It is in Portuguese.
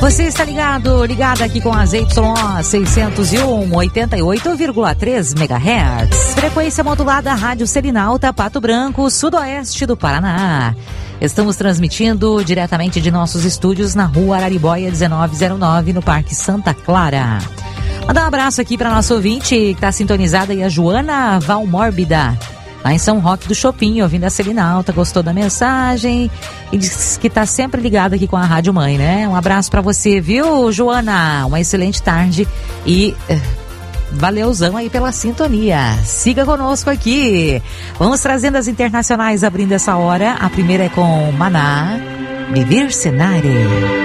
Você está ligada aqui com a ZYO 601, 88,3 MHz. Frequência modulada Rádio Selinalta, Pato Branco, sudoeste do Paraná. Estamos transmitindo diretamente de nossos estúdios na Rua Araribóia 1909, no Parque Santa Clara. Mandar um abraço aqui para nosso ouvinte que está sintonizada aí, a Joana Valmórbida, lá em São Roque do Chopin, ouvindo a Selinalta, gostou da mensagem e diz que está sempre ligada aqui com a Rádio Mãe, né? Um abraço para você, viu, Joana? Uma excelente tarde e valeuzão aí pela sintonia. Siga conosco aqui. Vamos trazendo as internacionais abrindo essa hora. A primeira é com Maná, Viver Cenário.